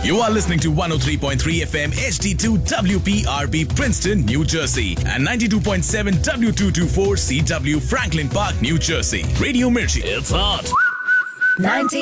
You are listening to 103.3 FM HD2 WPRP Princeton, New Jersey, and 92.7 W224 CW Franklin Park, New Jersey. Radio Mirchi. It's hot. 90